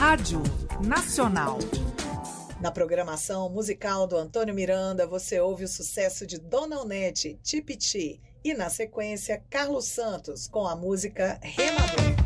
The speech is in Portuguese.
Rádio Nacional. Na programação musical do Antônio Miranda, você ouve o sucesso de Dona Onete, Tipiti, e na sequência, Carlos Santos, com a música Remador.